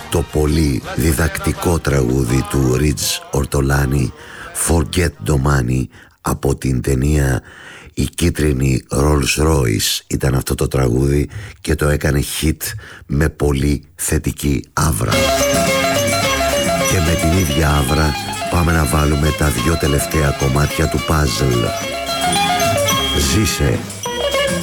το πολύ διδακτικό τραγούδι του Ριτς Ορτολάνη, Forget Domani, από την ταινία «Η κίτρινη Rolls Royce» ήταν αυτό το τραγούδι και το έκανε hit με πολύ θετική άβρα. Και με την ίδια άβρα πάμε να βάλουμε τα 2 τελευταία κομμάτια του puzzle. Ζήσε